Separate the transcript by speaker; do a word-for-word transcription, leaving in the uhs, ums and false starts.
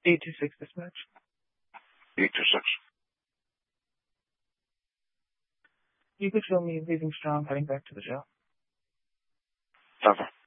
Speaker 1: eight two six dispatch.
Speaker 2: eight two six.
Speaker 1: You could show me leaving Strong, heading back to the jail.
Speaker 2: Over.